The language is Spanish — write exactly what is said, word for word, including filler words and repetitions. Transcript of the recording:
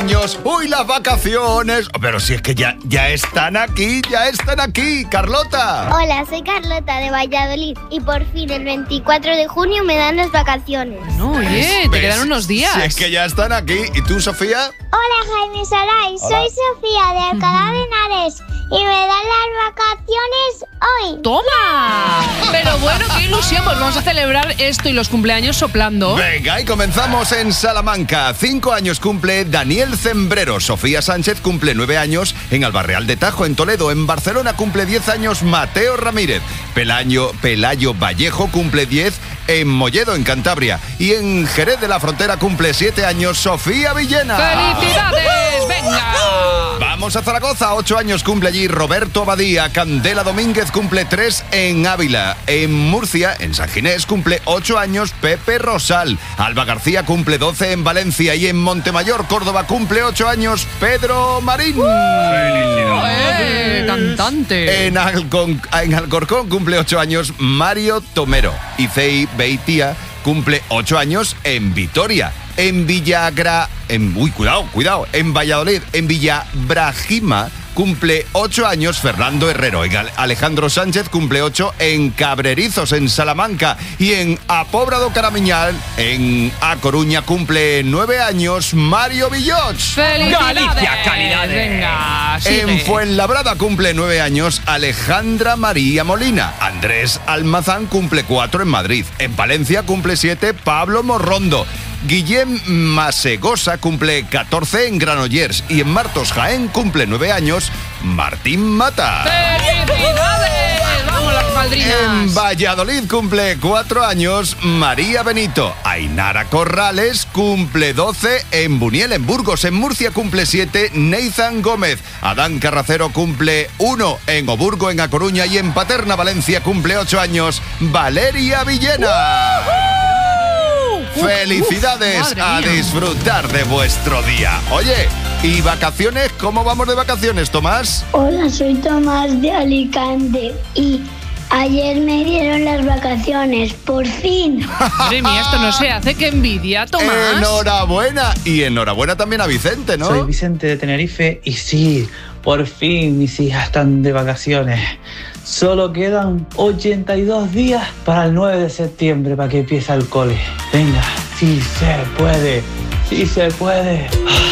¡Uy, las vacaciones! Pero si es que ya, ya están aquí, ya están aquí, Carlota. Hola, soy Carlota de Valladolid y por fin el veinticuatro de junio me dan las vacaciones. No, oye, te quedan unos días. Si es que ya están aquí. ¿Y tú, Sofía? Hola, Jaime Saray, soy Sofía de Alcalá de Henares y me dan las vacaciones hoy. ¡Toma! Pero bueno, qué ilusión, pues vamos a celebrar esto y los cumpleaños soplando. Venga, y comenzamos en Salamanca. Cinco años cumple Daniel Cembrero. Sofía Sánchez cumple nueve años en Albarreal de Tajo, en Toledo. En Barcelona cumple diez años Mateo Ramírez. Pelayo, Pelayo Vallejo cumple diez en Molledo, en Cantabria. Y en Jerez de la Frontera cumple siete años Sofía Villena. ¡Felicidades! ¡Venga! Vamos a Zaragoza. ocho años cumple allí Roberto Abadía. Candela Domínguez cumple tres en Ávila. En Murcia, en San Ginés, cumple ocho años Pepe Rosal. Alba García cumple doce en Valencia. Y en Montemayor, Córdoba, cumple ocho años Pedro Marín. ¡Uh! ¡Felicidades! Eh, cantante. En, Alcon, en Alcorcón cumple ocho años Mario Tomero. Y Fei Beitia cumple ocho años en Vitoria. En Villagra... En, uy, cuidado, cuidado. En Valladolid, en Villabrajima, cumple ocho años Fernando Herrero. En Alejandro Sánchez cumple ocho en Cabrerizos, en Salamanca. Y en Apóbrado Caramiñal, en A Coruña, cumple nueve años Mario Villots. ¡Felicidades! Galicia, calidades. Venga, siete. En Fuenlabrada cumple nueve años Alejandra María Molina. Andrés Almazán cumple cuatro en Madrid. En Palencia cumple siete Pablo Morrondo. Guillem Masegosa cumple catorce en Granollers. Y en Martos, Jaén, cumple nueve años Martín Mata. ¡Felicidades! ¡Vamos las madrinas! En Valladolid cumple cuatro años María Benito. Ainara Corrales cumple doce en Buniel, en Burgos. En Murcia cumple siete Nathan Gómez. Adán Carracero cumple uno en Oburgo, en A Coruña. Y en Paterna, Valencia, cumple ocho años Valeria Villena. Uf, ¡Felicidades! uf, a mía. disfrutar de vuestro día. Oye, ¿y vacaciones? ¿Cómo vamos de vacaciones, Tomás? Hola, soy Tomás de Alicante y ayer me dieron las vacaciones, por fin. Madre mía, esto no se hace, qué envidia, Tomás. Enhorabuena. Y enhorabuena también a Vicente, ¿no? Soy Vicente de Tenerife y sí, por fin mis hijas están de vacaciones. Solo quedan ochenta y dos días para el nueve de septiembre para que empiece el cole. Venga, sí se puede, sí se puede.